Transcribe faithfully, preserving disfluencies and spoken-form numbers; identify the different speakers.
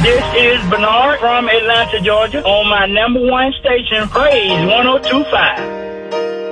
Speaker 1: This is Bernard from Atlanta, Georgia, on my number one station, Praise one oh two point five.